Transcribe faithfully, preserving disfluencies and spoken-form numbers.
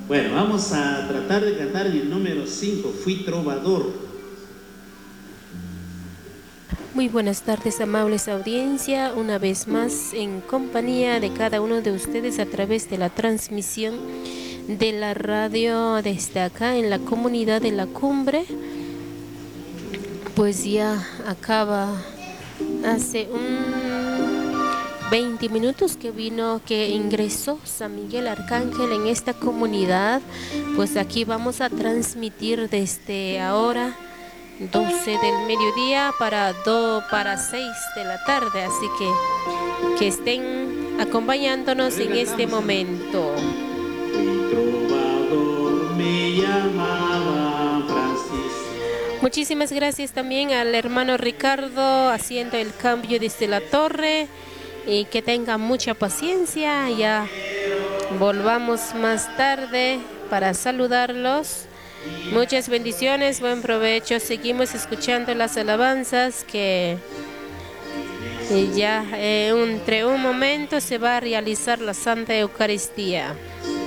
Bueno, vamos a tratar de cantar el número cinco, Fui Trovador. Muy buenas tardes, amables audiencia, una vez más en compañía de cada uno de ustedes a través de la transmisión de la radio desde acá en la comunidad de La Cumbre. Pues ya acaba hace un veinte minutos que vino, que ingresó San Miguel Arcángel en esta comunidad. Pues aquí vamos a transmitir desde ahora doce del mediodía para dos para seis de la tarde, así que que estén acompañándonos en este momento. Fui trovador, me llamaba Francisco. Muchísimas gracias también al hermano Ricardo haciendo el cambio desde la torre, y que tengan mucha paciencia. Ya volvamos más tarde para saludarlos. Muchas bendiciones, buen provecho. Seguimos escuchando las alabanzas que ya eh, entre un momento se va a realizar la Santa Eucaristía.